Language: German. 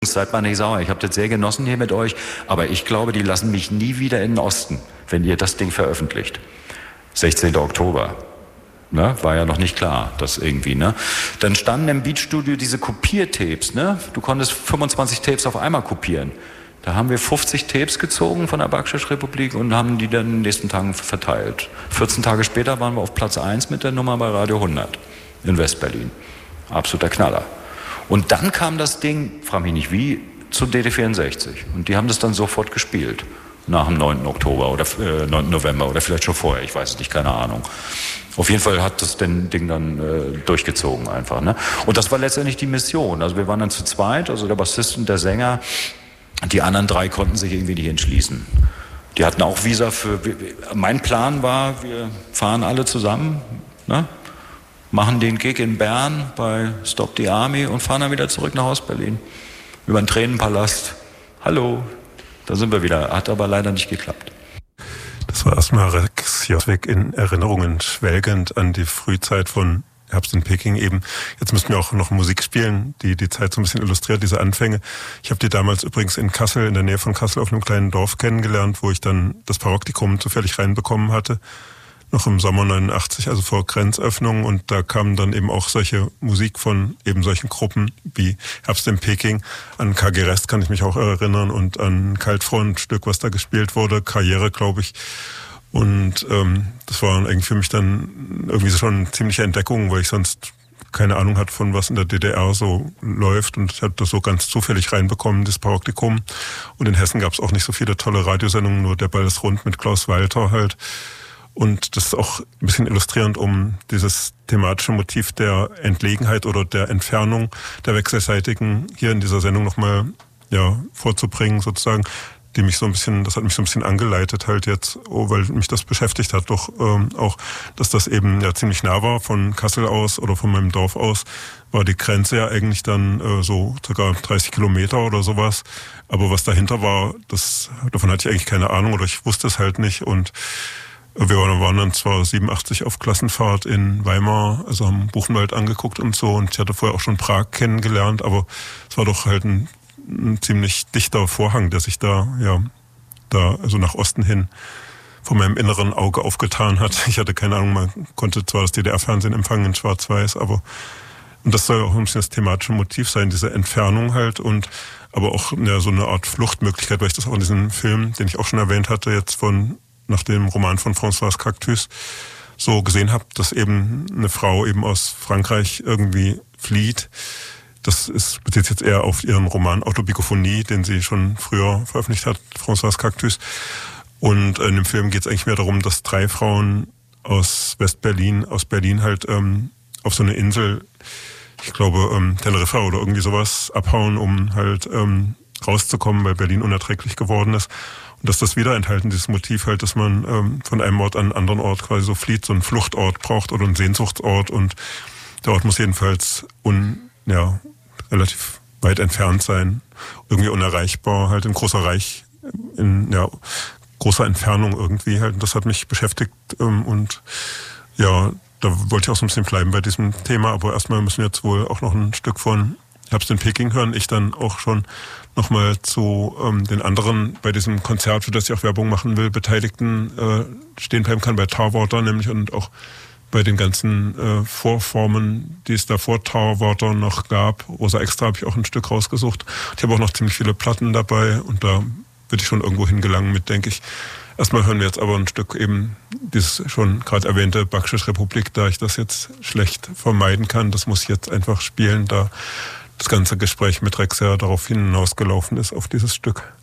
Seid mal nicht sauer, ich habe das sehr genossen hier mit euch, aber ich glaube, die lassen mich nie wieder in den Osten, wenn ihr das Ding veröffentlicht. 16. Oktober, ne? War ja noch nicht klar, das irgendwie, ne? Dann standen im Beatstudio diese Kopiertapes, ne? Du konntest 25 Tapes auf einmal kopieren. Da haben wir 50 Tapes gezogen von der Bakšiš-Republik und haben die dann in den nächsten Tagen verteilt. 14 Tage später waren wir auf Platz 1 mit der Nummer bei Radio 100 in West-Berlin. Absoluter Knaller. Und dann kam das Ding, frag mich nicht wie, zu DD64. Und die haben das dann sofort gespielt. Nach dem 9. Oktober oder 9. November oder vielleicht schon vorher, ich weiß es nicht, keine Ahnung. Auf jeden Fall hat das Ding dann durchgezogen einfach. Ne? Und das war letztendlich die Mission. Also wir waren dann zu zweit, also der Bassist und der Sänger. Die anderen 3 konnten sich irgendwie nicht entschließen. Die hatten auch Visa für... Mein Plan war, wir fahren alle zusammen, ne? Machen den Gig in Bern bei Stop the Army und fahren dann wieder zurück nach Ostberlin. Über den Tränenpalast. Hallo, da sind wir wieder. Hat aber leider nicht geklappt. Das war erstmal Rex Joswig in Erinnerungen schwelgend an die Frühzeit von Herbst in Peking eben. Jetzt müssen wir auch noch Musik spielen, die die Zeit so ein bisschen illustriert, diese Anfänge. Ich habe die damals übrigens in Kassel, in der Nähe von Kassel, auf einem kleinen Dorf kennengelernt, wo ich dann das Paroptikum zufällig reinbekommen hatte. Noch im Sommer 89, also vor Grenzöffnung, und da kam dann eben auch solche Musik von eben solchen Gruppen wie Herbst in Peking. An KG Rest kann ich mich auch erinnern und an Kaltfront-Stück, was da gespielt wurde, Karriere, glaube ich. Und das war eigentlich für mich dann irgendwie schon eine ziemliche Entdeckung, weil ich sonst keine Ahnung hatte, von was in der DDR so läuft, und ich hatte das so ganz zufällig reinbekommen, das Paroptikum. Und in Hessen gab es auch nicht so viele tolle Radiosendungen, nur Der Ball ist rund mit Klaus Walter halt. Und das ist auch ein bisschen illustrierend, um dieses thematische Motiv der Entlegenheit oder der Entfernung der Wechselseitigen hier in dieser Sendung nochmal vorzubringen, sozusagen, die mich so ein bisschen, das hat mich so ein bisschen angeleitet halt jetzt, weil mich das beschäftigt hat, doch auch, dass das eben ja ziemlich nah war von Kassel aus oder von meinem Dorf aus, war die Grenze ja eigentlich dann so circa 30 Kilometer oder sowas. Aber was dahinter war, davon hatte ich eigentlich keine Ahnung oder ich wusste es halt nicht. Und wir waren dann zwar 87 auf Klassenfahrt in Weimar, also haben Buchenwald angeguckt und so, und ich hatte vorher auch schon Prag kennengelernt, aber es war doch halt ein ziemlich dichter Vorhang, der sich da also nach Osten hin vor meinem inneren Auge aufgetan hat. Ich hatte keine Ahnung, man konnte zwar das DDR-Fernsehen empfangen in Schwarz-Weiß, und das soll auch ein bisschen das thematische Motiv sein, diese Entfernung halt, und aber auch so eine Art Fluchtmöglichkeit, weil ich das auch in diesem Film, den ich auch schon erwähnt hatte, jetzt nach dem Roman von Françoise Cactus so gesehen habe, dass eben eine Frau eben aus Frankreich irgendwie flieht. Das bezieht sich jetzt eher auf ihren Roman Autobikophonie, den sie schon früher veröffentlicht hat, Françoise Cactus. Und in dem Film geht es eigentlich mehr darum, dass 3 Frauen aus West-Berlin, aus Berlin halt auf so eine Insel, ich glaube Teneriffa oder irgendwie sowas, abhauen, um halt rauszukommen, weil Berlin unerträglich geworden ist. Und dass das wieder enthalten, dieses Motiv halt, dass man von einem Ort an einen anderen Ort quasi so flieht, so einen Fluchtort braucht oder einen Sehnsuchtsort, und der Ort muss jedenfalls relativ weit entfernt sein, irgendwie unerreichbar, halt in großer großer Entfernung irgendwie halt. Und das hat mich beschäftigt und da wollte ich auch so ein bisschen bleiben bei diesem Thema, aber erstmal müssen wir jetzt wohl auch noch ein Stück von Herbst in Peking hören. Ich dann auch schon nochmal zu den anderen bei diesem Konzert, für das ich auch Werbung machen will, Beteiligten stehen bleiben kann, bei Tarwater nämlich, und auch bei den ganzen Vorformen, die es da vor Tarwater noch gab. Rosa Extra habe ich auch ein Stück rausgesucht. Ich habe auch noch ziemlich viele Platten dabei, und da würde ich schon irgendwo hingelangen mit, denke ich. Erstmal hören wir jetzt aber ein Stück eben dieses schon gerade erwähnte Bakšiš-Republik, da ich das jetzt schlecht vermeiden kann. Das muss ich jetzt einfach spielen, da das ganze Gespräch mit Rex ja darauf hinausgelaufen ist, auf dieses Stück.